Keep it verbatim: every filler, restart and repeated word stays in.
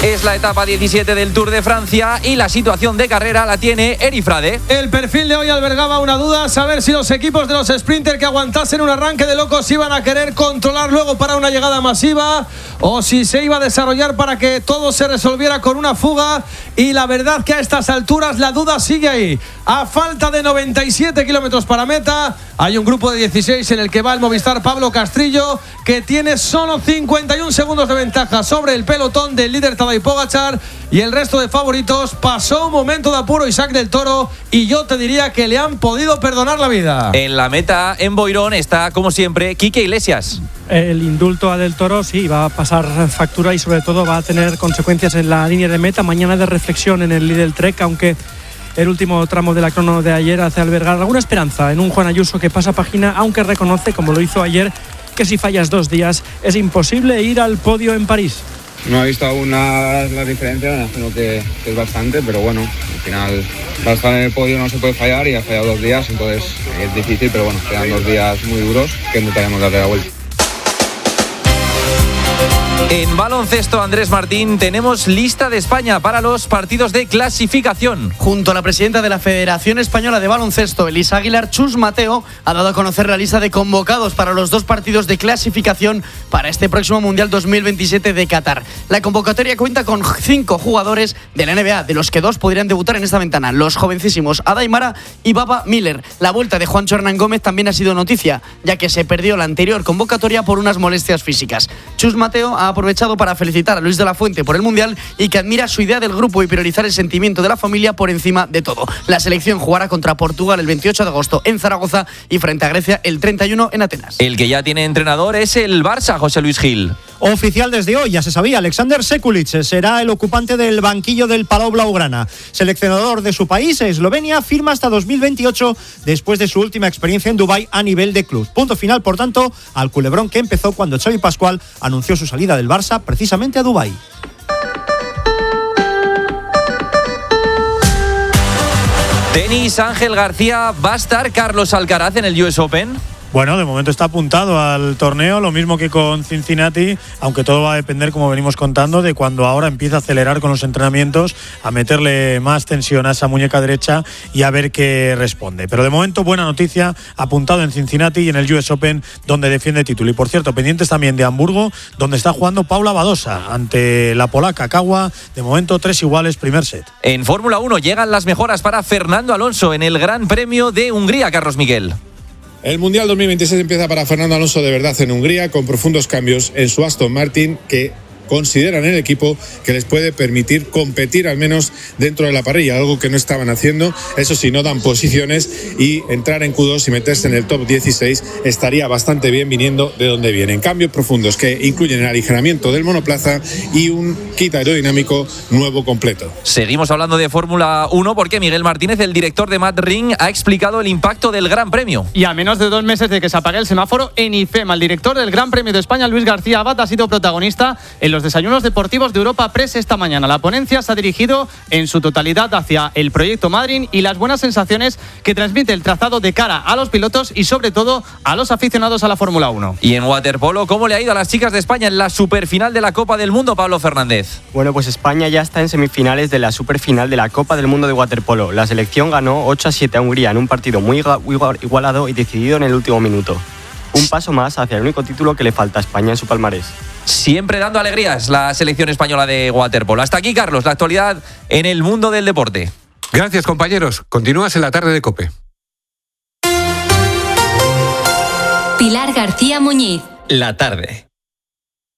Es la etapa diecisiete del Tour de Francia y la situación de carrera la tiene Eri Frade. El perfil de hoy albergaba una duda, saber si los equipos de los sprinters que aguantasen un arranque de locos iban a querer controlar luego para una llegada masiva o si se iba a desarrollar para que todo se resolviera con una fuga, y la verdad que a estas alturas la duda sigue ahí. A falta de noventa y siete kilómetros para meta, hay un grupo de dieciséis en el que va el Movistar Pablo Castrillo, que tiene solo cincuenta y un segundos de ventaja sobre el pelotón del líder Tadej Pogačar, y el resto de favoritos pasó un momento de apuro Isaac del Toro, y yo te diría que le han podido perdonar la vida. En la meta, en Boirón, está como siempre Quique Iglesias. El indulto a Del Toro sí va a pasar factura y sobre todo va a tener consecuencias en la línea de meta. Mañana de reflexión en el Lidl Trek, aunque el último tramo de la crono de ayer hace albergar alguna esperanza en un Juan Ayuso que pasa página, aunque reconoce, como lo hizo ayer, que si fallas dos días es imposible ir al podio en París. No he visto aún las la diferencias, me imagino que, que es bastante, pero bueno, al final para estar en el podio no se puede fallar y ha fallado dos días, entonces es difícil, pero bueno, quedan dos días muy duros que intentaremos darle la vuelta. En baloncesto, Andrés Martín, tenemos lista de España para los partidos de clasificación. Junto a la presidenta de la Federación Española de Baloncesto, Elisa Aguilar, Chus Mateo ha dado a conocer la lista de convocados para los dos partidos de clasificación para este próximo Mundial dos mil veintisiete de Qatar. La convocatoria cuenta con cinco jugadores de la N B A, de los que dos podrían debutar en esta ventana, los jovencísimos Adaimara y Baba Miller. La vuelta de Juancho Hernán Gómez también ha sido noticia, ya que se perdió la anterior convocatoria por unas molestias físicas. Chus Mateo ha aprovechado para felicitar a Luis de la Fuente por el Mundial y que admira su idea del grupo y priorizar el sentimiento de la familia por encima de todo. La selección jugará contra Portugal el veintiocho de agosto en Zaragoza y frente a Grecia el treinta y uno en Atenas. El que ya tiene entrenador es el Barça, José Luis Gil. Oficial desde hoy, ya se sabía, Alexander Sekulic será el ocupante del banquillo del Palau Blaugrana. Seleccionador de su país, Eslovenia, firma hasta dos mil veintiocho después de su última experiencia en Dubái a nivel de club. Punto final, por tanto, al culebrón que empezó cuando Xavi Pascual anunció su salida del Barça precisamente a Dubái. Tenis, Ángel García, ¿va a estar Carlos Alcaraz en el U S Open? Bueno, de momento está apuntado al torneo, lo mismo que con Cincinnati, aunque todo va a depender, como venimos contando, de cuando ahora empiece a acelerar con los entrenamientos, a meterle más tensión a esa muñeca derecha y a ver qué responde. Pero de momento, buena noticia, apuntado en Cincinnati y en el U S Open, donde defiende título. Y por cierto, pendientes también de Hamburgo, donde está jugando Paula Badosa ante la polaca Kawa. De momento, tres iguales, primer set. En Fórmula uno llegan las mejoras para Fernando Alonso en el Gran Premio de Hungría, Carlos Miguel. El Mundial dos mil veintiséis empieza para Fernando Alonso de verdad en Hungría, con profundos cambios en su Aston Martin que consideran en el equipo que les puede permitir competir al menos dentro de la parrilla, algo que no estaban haciendo. Eso sí, no dan posiciones, y entrar en Q dos y meterse en el top dieciséis estaría bastante bien viniendo de donde vienen. Cambios profundos que incluyen el aligeramiento del monoplaza y un kit aerodinámico nuevo completo. Seguimos hablando de Fórmula uno porque Miguel Martínez, el director de MadRing, ha explicado el impacto del Gran Premio. Y a menos de dos meses de que se apague el semáforo en IFEMA, el director del Gran Premio de España, Luis García Abad, ha sido protagonista en los desayunos deportivos de Europa Press esta mañana. La ponencia se ha dirigido en su totalidad hacia el proyecto MadRing y las buenas sensaciones que transmite el trazado de cara a los pilotos y sobre todo a los aficionados a la Fórmula uno. Y en waterpolo, ¿cómo le ha ido a las chicas de España en la superfinal de la Copa del Mundo, Pablo Fernández? Bueno, pues España ya está en semifinales de la superfinal de la Copa del Mundo de waterpolo. La selección ganó ocho a siete a Hungría en un partido muy igualado y decidido en el último minuto. Un paso más hacia el único título que le falta a España en su palmarés. Siempre dando alegrías la selección española de waterpolo. Hasta aquí, Carlos, la actualidad en el mundo del deporte. Gracias, compañeros. Continúas en la tarde de COPE. Pilar García Muñiz. La tarde.